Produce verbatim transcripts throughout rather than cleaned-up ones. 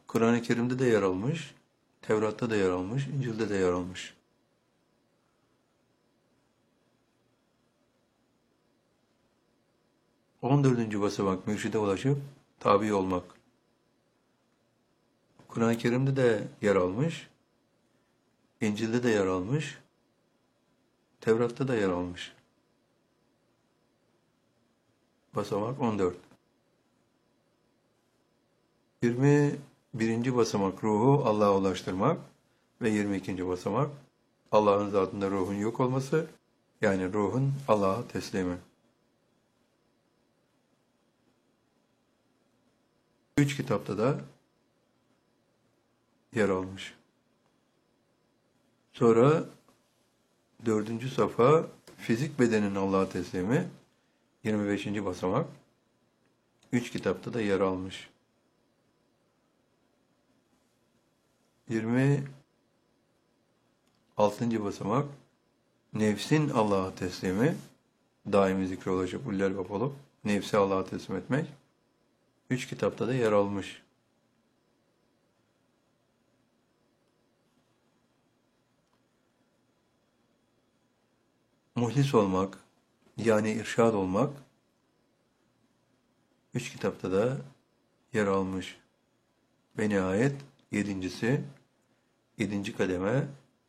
Kur'an-ı Kerim'de de yer almış, Tevrat'ta da yer almış, İncil'de de yer almış. On dördüncü basamak mürşide ulaşıp tabi olmak. Kur'an-ı Kerim'de de yer almış, İncil'de de yer almış, Tevrat'ta da yer almış. Basamak on dört. yirmi birinci basamak ruhu Allah'a ulaştırmak ve yirmi ikinci basamak Allah'ın zatında ruhun yok olması, yani ruhun Allah'a teslimi. Üç kitapta da yer almış. Sonra dördüncü safa fizik bedenin Allah'a teslimi, yirmi beşinci basamak. Üç kitapta da yer almış. yirmi altıncı basamak nefsin Allah'a teslimi, daimi zikre ulaşıp ullel bab olup nefsi Allah'a teslim etmek. Üç kitapta da yer almış. Muhlis olmak, yani irşad olmak, üç kitapta da yer almış. Ve nihayet yedincisi, yedinci kademe,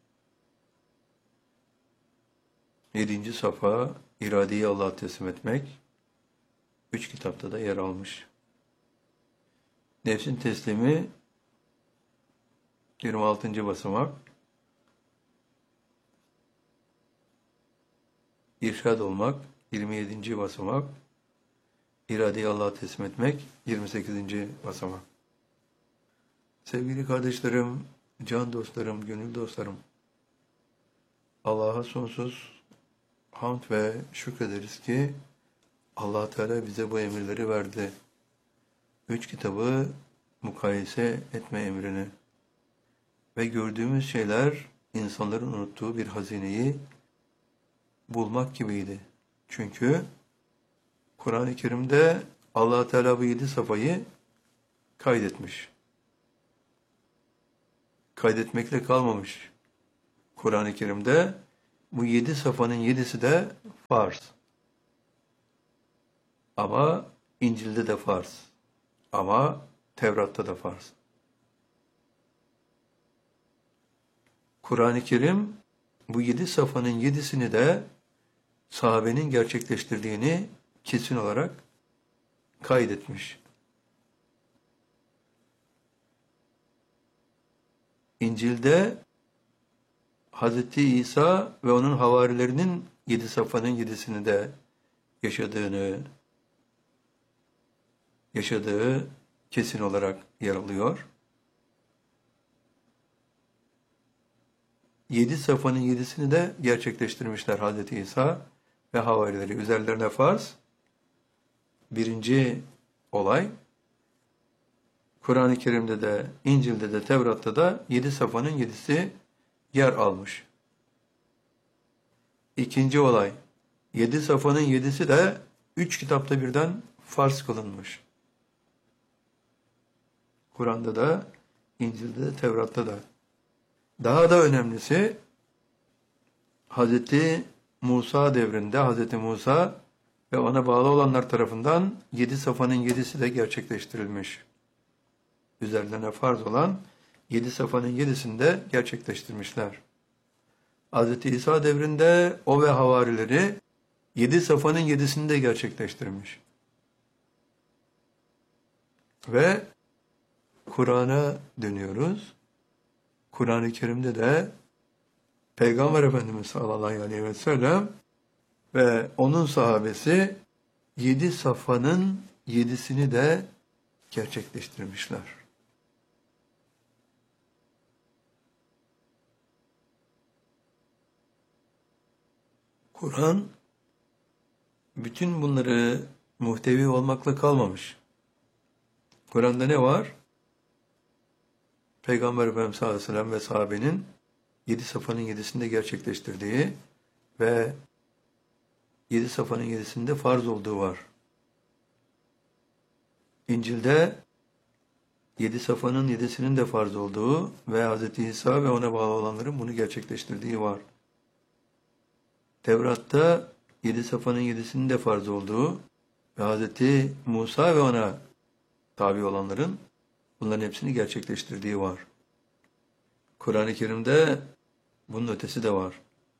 yedinci safa, iradeyi Allah'a teslim etmek, üç kitapta da yer almış. Nefsin teslimi, yirmi altıncı basamak, irşad olmak, yirmi yedinci basamak, iradeyi Allah'a teslim etmek, yirmi sekizinci basamak. Sevgili kardeşlerim, can dostlarım, gönül dostlarım, Allah'a sonsuz hamd ve şükrederiz ki Allah Teala bize bu emirleri verdi. Üç kitabı mukayese etme emrini ve gördüğümüz şeyler insanların unuttuğu bir hazineyi bulmak gibiydi. Çünkü Kur'an-ı Kerim'de Allah Teala bu yedi safayı kaydetmiş. Kaydetmekle kalmamış. Kur'an-ı Kerim'de bu yedi safanın yedisi de farz. Ama İncil'de de farz. Ama Tevrat'ta da farz. Kur'an-ı Kerim bu yedi safanın yedisini de sahabenin gerçekleştirdiğini kesin olarak kaydetmiş. İncil'de Hz. İsa ve onun havarilerinin yedi safanın yedisini de yaşadığını, yaşadığı kesin olarak yer alıyor. Yedi safanın yedisini de gerçekleştirmişler Hz. İsa ve havarileri. Üzerlerine farz. Birinci olay, Kur'an-ı Kerim'de de, İncil'de de, Tevrat'ta da yedi safanın yedisi yer almış. İkinci olay, yedi safanın yedisi de üç kitapta birden farz kılınmış. Kur'an'da da, İncil'de de, Tevrat'ta da. Daha da önemlisi, Hz. Musa devrinde, Hz. Musa ve ona bağlı olanlar tarafından yedi safanın yedisi de gerçekleştirilmiş. Üzerlerine farz olan yedi safanın yedisini de gerçekleştirmişler. Hz. İsa devrinde o ve havarileri yedi safanın yedisini de gerçekleştirmiş. Ve Kur'an'a dönüyoruz. Kur'an-ı Kerim'de de Peygamber Efendimiz sallallahu aleyhi ve sellem ve onun sahabesi yedi safanın yedisini de gerçekleştirmişler. Kur'an bütün bunları muhtevi olmakla kalmamış. Kur'an'da ne var? Peygamber Efendimiz sallallahu aleyhi ve sellem ve sahabenin yedi safanın yedisinde gerçekleştirdiği ve yedi safanın yedisinde farz olduğu var. İncil'de Yedi safanın yedisinin de farz olduğu ve Hz. İsa ve ona bağlı olanların bunu gerçekleştirdiği var. Tevrat'ta yedi safanın yedisinin de farz olduğu ve Hz. Musa ve ona tabi olanların bunların hepsini gerçekleştirdiği var. Kur'an-ı Kerim'de bunun ötesi de var.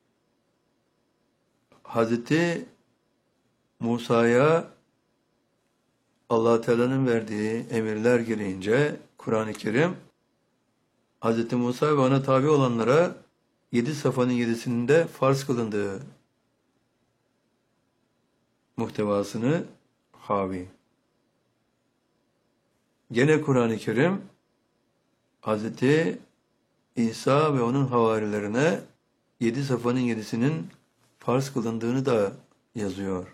Hz. Musa'ya Allah Teala'nın verdiği emirler gereğince Kur'an-ı Kerim Hz. Musa ve ona tabi olanlara yedi safanın yedisinin de farz kılındığı muhtevasını havi. Gene Kur'an-ı Kerim Hz. İsa ve onun havarilerine yedi safanın yedisinin farz kılındığını da yazıyor.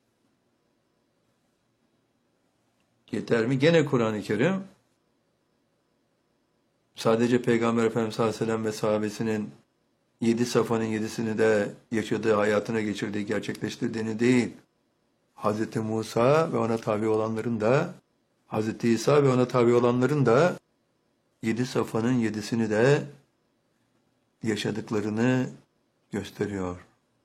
Yeter mi? Gene Kur'an-ı Kerim sadece Peygamber Efendimiz sallallahu aleyhi ve sellem ve sahabesinin yedi safanın yedisini de yaşadığı, hayatına geçirdiği, gerçekleştirdiğini değil, Hz. Musa ve ona tabi olanların da, Hz. İsa ve ona tabi olanların da yedi safanın yedisini de yaşadıklarını gösteriyor.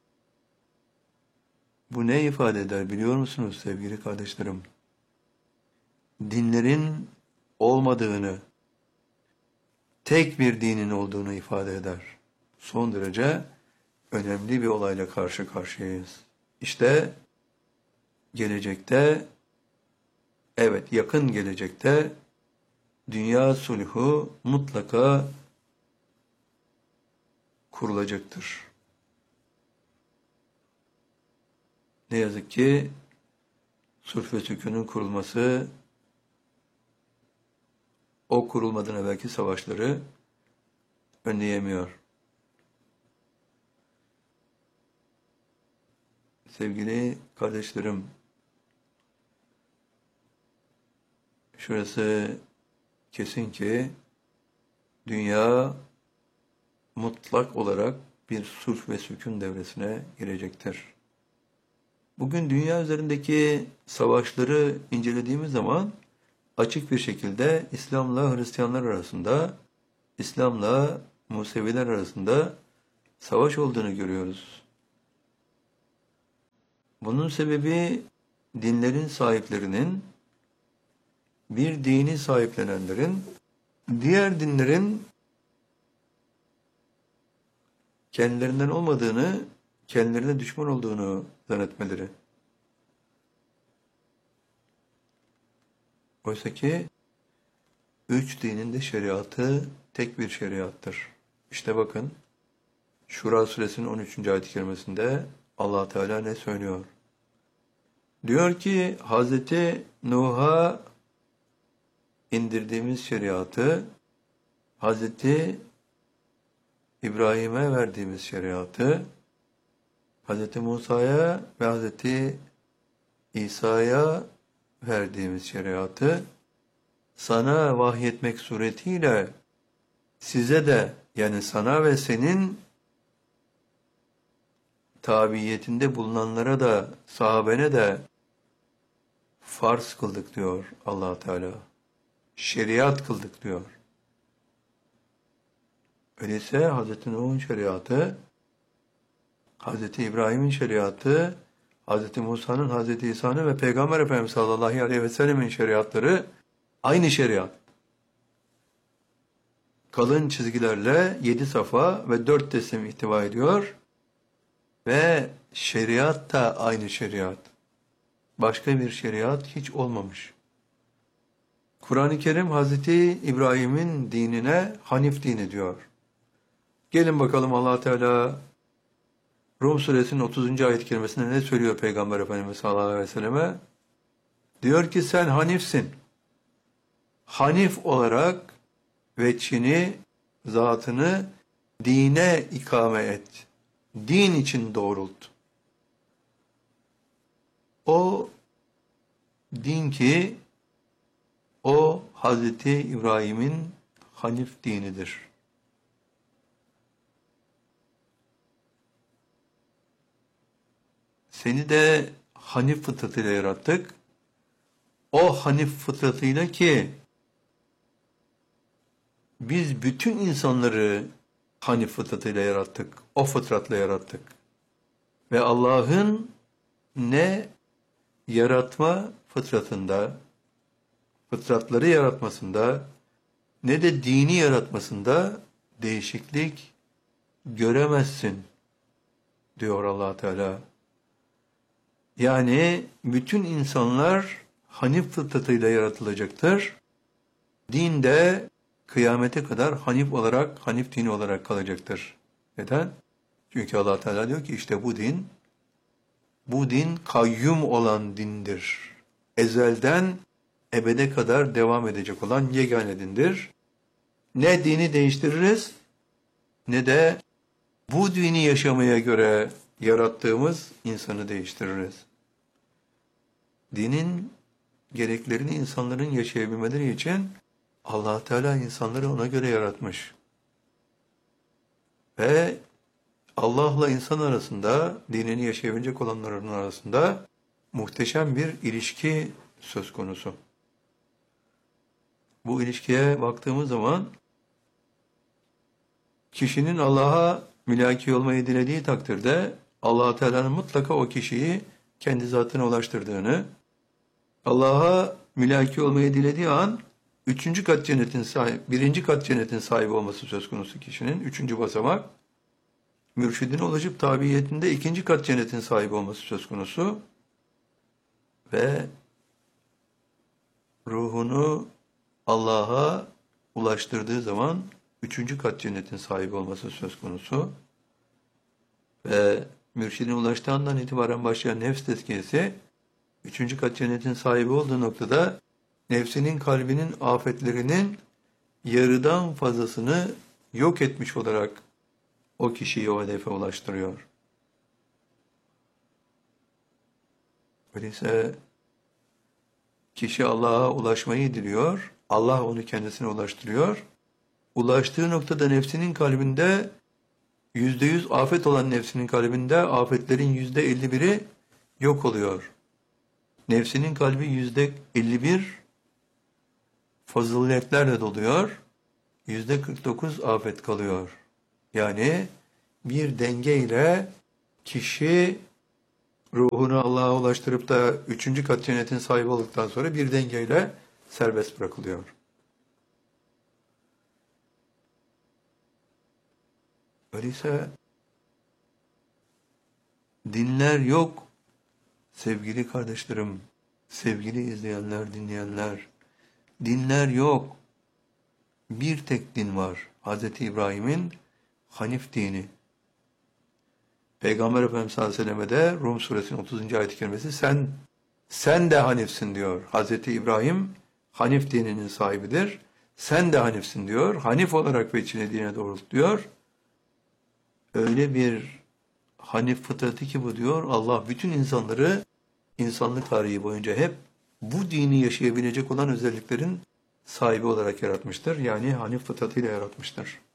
Bu ne ifade eder biliyor musunuz sevgili kardeşlerim? Dinlerin olmadığını, tek bir dinin olduğunu ifade eder. Son derece önemli bir olayla karşı karşıyayız. İşte gelecekte, evet yakın gelecekte dünya sulhu mutlaka kurulacaktır. Ne yazık ki sulh ve sükûnun kurulması o kurulmadan evvelki savaşları önleyemiyor. Sevgili kardeşlerim, şurası kesin ki dünya mutlak olarak bir sulh ve sükun devresine girecektir. Bugün dünya üzerindeki savaşları incelediğimiz zaman açık bir şekilde İslam'la Hristiyanlar arasında, İslam'la Museviler arasında savaş olduğunu görüyoruz. Bunun sebebi dinlerin sahiplerinin, bir dini sahiplenenlerin, diğer dinlerin kendilerinden olmadığını, kendilerine düşman olduğunu zannetmeleri. Oysa ki üç dinin de şeriatı tek bir şeriattır. İşte bakın Şura suresinin on üçüncü ayet-i kerimesinde Allah Teala ne söylüyor? Diyor ki Hazreti Nuh'a indirdiğimiz şeriatı, Hazreti İbrahim'e verdiğimiz şeriatı, Hazreti Musa'ya ve Hazreti İsa'ya verdiğimiz şeriatı sana vahyetmek suretiyle size de, yani sana ve senin tabiyetinde bulunanlara da, sahabene de farz kıldık diyor Allah Teala. Şeriat kıldık diyor. Öyleyse Hazreti Nuh'un şeriatı, Hazreti İbrahim'in şeriatı, Hazreti Musa'nın, Hazreti İsa'nın ve Peygamber Efendimiz sallallahu aleyhi ve sellemin şeriatları aynı şeriat. Kalın çizgilerle yedi safa ve dört teslim ihtiva ediyor ve şeriat da aynı şeriat. Başka bir şeriat hiç olmamış. Kur'an-ı Kerim Hazreti İbrahim'in dinine Hanif dini diyor. Gelin bakalım Allah Teala Rum suresinin otuzuncu ayet-i kerimesinde ne söylüyor Peygamber Efendimiz sallallahu aleyhi ve selleme? Diyor ki sen Hanifsin. Hanif olarak veçhini, zatını dine ikame et. Din için doğrult. O din ki o Hazreti İbrahim'in Hanif dinidir. Seni de Hanif fıtratıyla yarattık. O Hanif fıtratıyla ki biz bütün insanları Hanif fıtratıyla yarattık. O fıtratla yarattık. Ve Allah'ın ne yaratma fıtratında, fıtratları yaratmasında, ne de dini yaratmasında değişiklik göremezsin diyor Allah Teala. Yani bütün insanlar Hanif fıtratıyla yaratılacaktır. Din de kıyamete kadar Hanif olarak, Hanif dini olarak kalacaktır. Neden? Çünkü Allah Teala diyor ki işte bu din, bu din kayyum olan dindir. Ezelden ebede kadar devam edecek olan yegane dindir. Ne dini değiştiririz, ne de bu dini yaşamaya göre yarattığımız insanı değiştiririz. Dinin gereklerini insanların yaşayabilmeleri için Allah Teala insanları ona göre yaratmış. Ve Allah'la insan arasında, dinini yaşayabilecek olanların arasında muhteşem bir ilişki söz konusu. Bu ilişkiye baktığımız zaman kişinin Allah'a mülaki olmayı dilediği takdirde Allah Teala'nın mutlaka o kişiyi kendi zatına ulaştırdığını, Allah'a mülaki olmayı dilediği an üçüncü kat cennetin sahibi, birinci kat cennetin sahibi olması söz konusu kişinin, üçüncü basamak, mürşidine ulaşıp tabiyetinde ikinci kat cennetin sahibi olması söz konusu ve ruhunu Allah'a ulaştırdığı zaman üçüncü kat cennetin sahibi olması söz konusu ve mürşidine ulaştığı andan itibaren başlayan nefs tezkiyesi üçüncü kat cennetin sahibi olduğu noktada nefsinin kalbinin afetlerinin yarıdan fazlasını yok etmiş olarak o kişiyi o hedefe ulaştırıyor. Öyleyse kişi Allah'a ulaşmayı diliyor, Allah onu kendisine ulaştırıyor. Ulaştığı noktada nefsinin kalbinde yüzde yüz afet olan nefsinin kalbinde afetlerin yüzde elli biri yok oluyor. Nefsinin kalbi yüzde elli bir faziletlerle doluyor, yüzde kırk dokuz afet kalıyor. Yani bir denge ile kişi ruhunu Allah'a ulaştırıp da üçüncü kat cennetin sahibi olduktan sonra bir dengeyle serbest bırakılıyor. Öyleyse dinler yok sevgili kardeşlerim, sevgili izleyenler, dinleyenler. Dinler yok. Bir tek din var. Hazreti İbrahim'in Hanif dini. Peygamber Efendimiz sallallahu aleyhi ve sellem'e de Rum suresinin otuzuncu ayet-i kerimesi sen sen de Hanifsin diyor. Hazreti İbrahim Hanif dininin sahibidir. Sen de Hanifsin diyor. Hanif olarak veçile dine doğrultuyor. Öyle bir Hanif fıtratı ki bu diyor. Allah bütün insanları insanlık tarihi boyunca hep bu dini yaşayabilecek olan özelliklerin sahibi olarak yaratmıştır. Yani Hanif fıtratıyla yaratmıştır.